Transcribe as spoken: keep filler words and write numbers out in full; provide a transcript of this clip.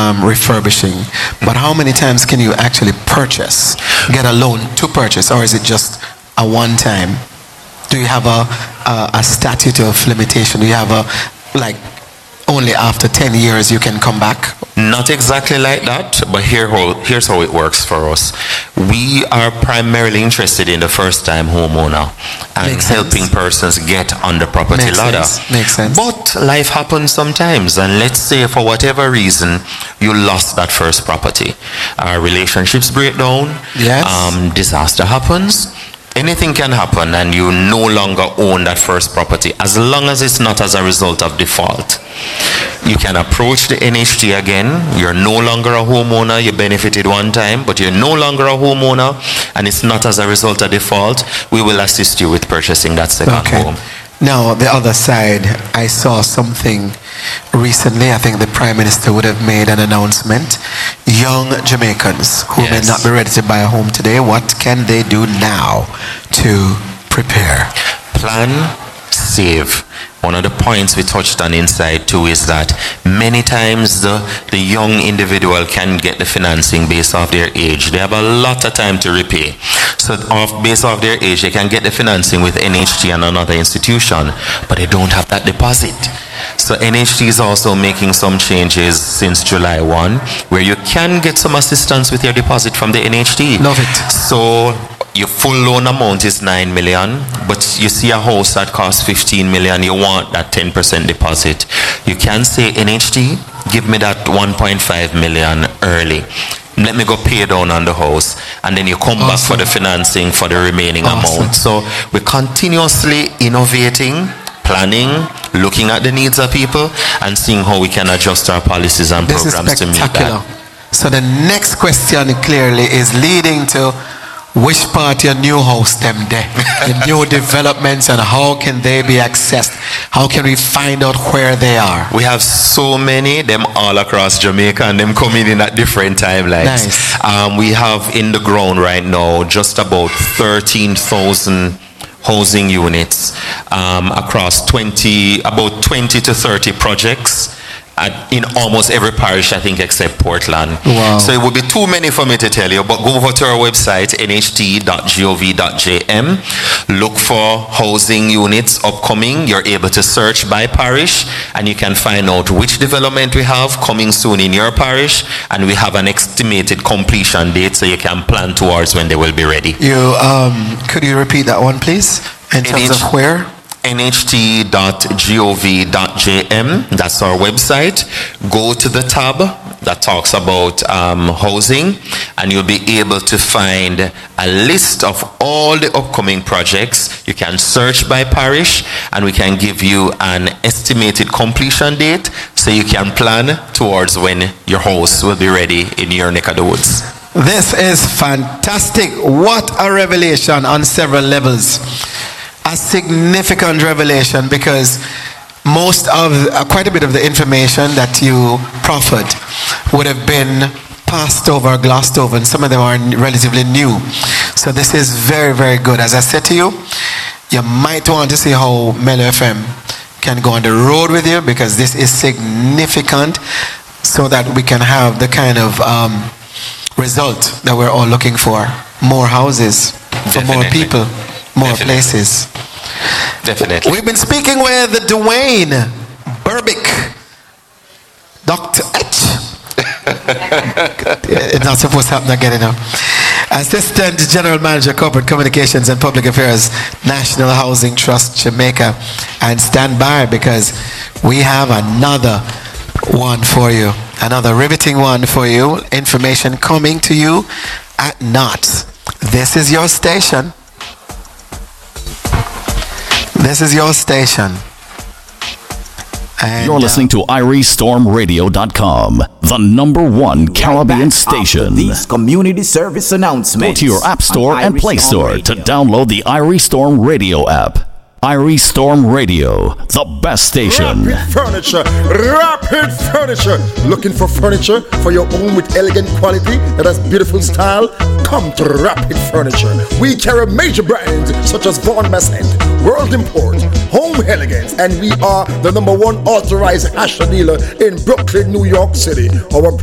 um, refurbishing, but how many times can you actually purchase, get a loan to purchase, or is it just a one time? Do you have a, a, a statute of limitation? Do you have a, like, only after ten years you can come back? Not exactly like that, but here how, here's how it works for us. We are primarily interested in the first-time homeowner and Makes helping sense. persons get on the property Makes ladder. sense. Makes sense. But life happens sometimes, and let's say for whatever reason you lost that first property. Our relationships break down. Yes. Um, disaster happens. Anything can happen, and you no longer own that first property, as long as it's not as a result of default. You can approach the N H T again. You're no longer a homeowner. You benefited one time, but you're no longer a homeowner, and it's not as a result of default. We will assist you with purchasing that second Okay. home. Now, the other side, I saw something recently. I think the Prime Minister would have made an announcement. Young Jamaicans who Yes. may not be ready to buy a home today, what can they do now to prepare? Plan, save. One of the points we touched on inside too is that many times the, the young individual can get the financing based off their age. They have a lot of time to repay. So off, based off their age, they can get the financing with N H T and another institution, but they don't have that deposit. So N H T is also making some changes since July first, where you can get some assistance with your deposit from the N H T. Love it. So your full loan amount is nine million, but you see a house that costs fifteen million, you want that ten percent deposit. You can say, N H T, give me that one point five million early. Let me go pay down on the house, and then you come Awesome. back for the financing for the remaining Awesome. amount. So we're continuously innovating, planning, looking at the needs of people, and seeing how we can adjust our policies and This is programs to meet spectacular. that. So the next question clearly is leading to which part your new house them there, the new developments, and how can they be accessed? How can we find out where they are? We have so many, them all across Jamaica, and them coming in at different timelines. Nice. Um, we have in the ground right now just about thirteen thousand housing units um, across twenty, about twenty to thirty projects. At, in almost every parish, I think, except Portland. Wow. So it would be too many for me to tell you, but go over to our website, N H T dot gov dot J M. Look for housing units upcoming. You're able to search by parish, and you can find out which development we have coming soon in your parish, and we have an estimated completion date, so you can plan towards when they will be ready. You um, could you repeat that one, please? In terms N H- of where? N H T dot gov dot J M. That's our website. Go to the tab that talks about um, housing, and you'll be able to find a list of all the upcoming projects. You can search by parish, and we can give you an estimated completion date, so you can plan towards when your house will be ready in your neck of the woods. This is fantastic. What a revelation on several levels. A significant revelation, because most of, uh, quite a bit of the information that you proffered would have been passed over, glossed over, and some of them are relatively new. So this is very, very good. As I said to you, you might want to see how Mellow F M can go on the road with you, because this is significant, so that we can have the kind of um, result that we're all looking for. More houses for more Definitely. people. More Definitely. places. Definitely. We've been speaking with Dwayne Burbick, Doctor H. It's not supposed to happen again, you know. Assistant General Manager, Corporate Communications and Public Affairs, National Housing Trust, Jamaica. And stand by, because we have another one for you. Another riveting one for you. Information coming to you at Knots. This is your station. This is your station. And, You're listening to Irie Storm Radio dot com, the number one Caribbean station. These community service Go announcements. to your App Store on and Irie Play Storm Store to Radio. download the Irie Storm Radio app. Irie Storm Radio, the best station. Rapid Furniture, Rapid Furniture. Looking for furniture for your home with elegant quality that has beautiful style? Come to Rapid Furniture. We carry major brands such as Vaughan Massent, World Import, Home Elegance, and we are the number one authorized Asher dealer in Brooklyn, New York City. Our